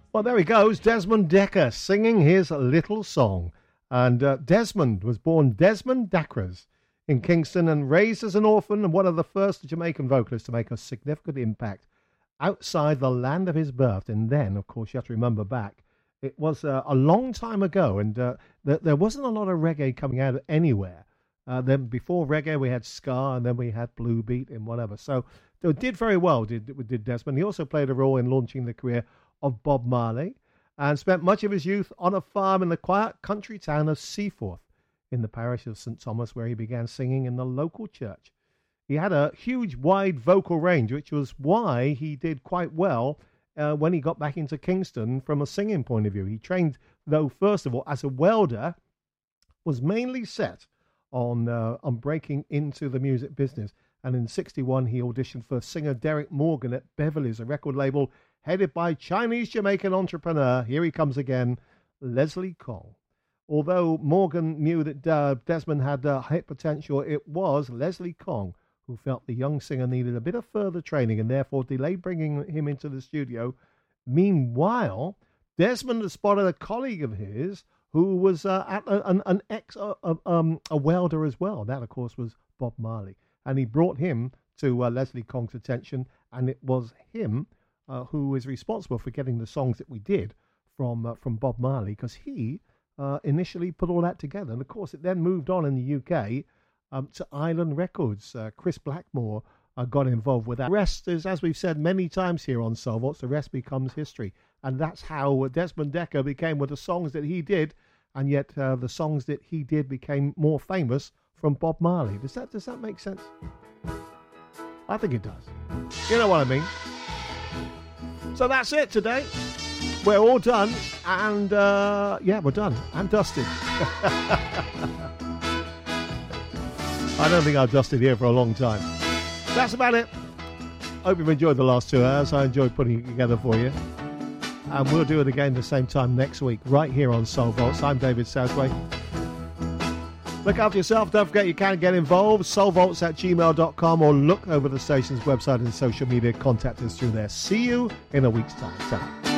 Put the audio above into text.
Well, there he goes, Desmond Dekker singing his little song. And Desmond was born Desmond Dakras in Kingston and raised as an orphan and one of the first Jamaican vocalists to make a significant impact outside the land of his birth. And then, of course, you have to remember back, it was a long time ago, and there wasn't a lot of reggae coming out anywhere. Then before reggae, we had ska, and then we had blue beat and whatever. So they did very well, did Desmond. He also played a role in launching the career of Bob Marley and spent much of his youth on a farm in the quiet country town of Seaforth in the parish of St. Thomas, where he began singing in the local church. He had a huge, wide vocal range, which was why he did quite well when he got back into Kingston from a singing point of view. He trained, though, first of all, as a welder, was mainly set on breaking into the music business. And in 1961, he auditioned for singer Derek Morgan at Beverly's, a record label headed by Chinese-Jamaican entrepreneur, here he comes again, Leslie Kong. Although Morgan knew that Desmond had hit potential, it was Leslie Kong who felt the young singer needed a bit of further training and therefore delayed bringing him into the studio. Meanwhile, Desmond had spotted a colleague of his who was a welder as well. That, of course, was Bob Marley. And he brought him to Leslie Kong's attention, and it was him who is responsible for getting the songs that we did from Bob Marley, because he initially put all that together. And, of course, it then moved on in the UK to Island Records. Chris Blackmore got involved with that. The rest is, as we've said many times here on Soul Vaults, the rest becomes history. And that's how Desmond Dekker became with the songs that he did, and yet the songs that he did became more famous from Bob Marley. Does that make sense? I think it does. You know what I mean? So that's it today. We're all done, and we're done and dusted. I don't think I've dusted here for a long time. That's about it. Hope you've enjoyed the last 2 hours. I enjoyed putting it together for you. And we'll do it again the same time next week, right here on Soul Vaults. I'm David Southway. Look after yourself. Don't forget you can get involved. soulvaults@gmail.com, or look over the station's website and social media. Contact us through there. See you in a week's time.